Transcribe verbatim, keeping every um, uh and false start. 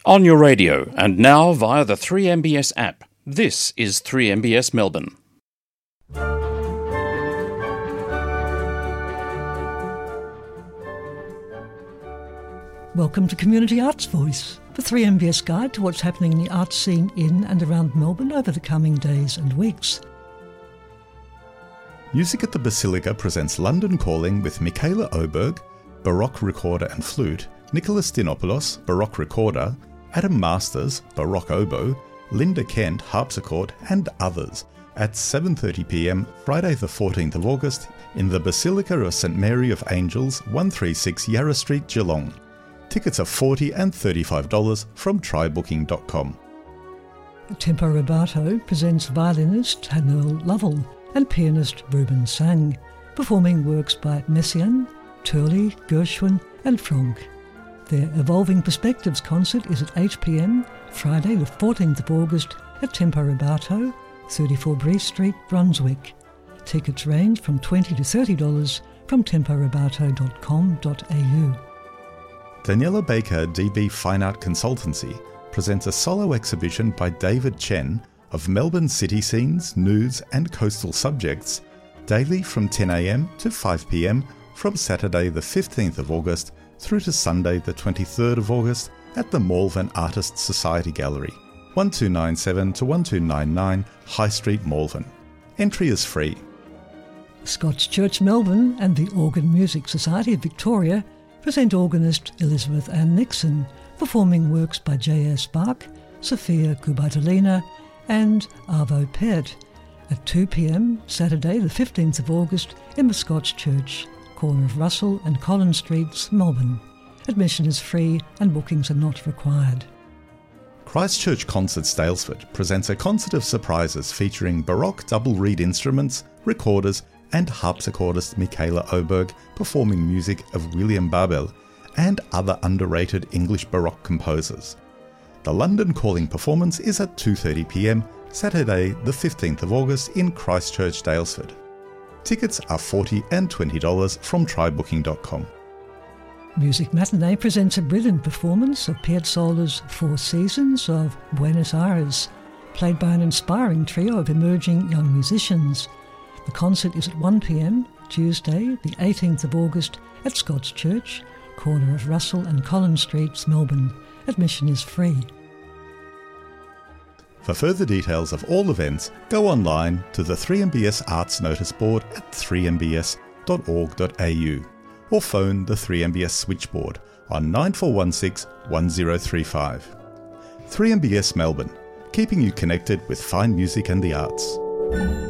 On your radio and now via the three M B S app. This is three M B S Melbourne. Welcome to Community Arts Voice, the three M B S guide to what's happening in the arts scene in and around Melbourne over the coming days and weeks. Music at the Basilica presents London Calling with Michaela Oberg, Baroque recorder and flute, Nicholas Dinopoulos, Baroque recorder, Adam Masters, Baroque oboe, Linda Kent, harpsichord and others at seven thirty p m Friday the fourteenth of August in the Basilica of St Mary of Angels, one thirty-six Yarra Street, Geelong. Tickets are forty dollars and thirty-five dollars from try booking dot com. Tempo Rubato presents violinist Hanel Lovell and pianist Ruben Sang, performing works by Messiaen, Turley, Gershwin and Franck. Their Evolving Perspectives concert is at eight p m Friday the fourteenth of August at Tempo Rubato, thirty-four Bree Street, Brunswick. Tickets range from twenty dollars to thirty dollars from tempo rubato dot com dot a u. Daniela Baker D B Fine Art Consultancy presents a solo exhibition by David Chen of Melbourne city scenes, nudes and coastal subjects, daily from ten a m to five p m from Saturday the fifteenth of August through to Sunday the twenty-third of August at the Malvern Artists Society Gallery, twelve ninety-seven to twelve ninety-nine High Street, Malvern. Entry is free. Scots Church Melbourne and the Organ Music Society of Victoria present organist Elizabeth Ann Nixon, performing works by J S Bach, Sophia Kubatalina and Arvo Pärt at two p m Saturday the fifteenth of August in the Scots Church, corner of Russell and Collins Streets, Melbourne. Admission is free and bookings are not required. Christchurch Concerts Daylesford presents a concert of surprises featuring Baroque double reed instruments, recorders and harpsichordist Michaela Oberg performing music of William Babel and other underrated English Baroque composers. The London Calling performance is at two thirty p m Saturday the fifteenth of August in Christchurch, Daylesford. Tickets are forty dollars and twenty dollars from try booking dot com. Music Matinee presents a brilliant performance of Piazzolla's Four Seasons of Buenos Aires, played by an inspiring trio of emerging young musicians. The concert is at one p m Tuesday the eighteenth of August at Scots Church, corner of Russell and Collins Streets, Melbourne. Admission is free. For further details of all events, go online to the three M B S Arts Notice Board at three m b s dot org dot a u or phone the three M B S switchboard on nine four one six, one zero three five. three M B S Melbourne, keeping you connected with fine music and the arts.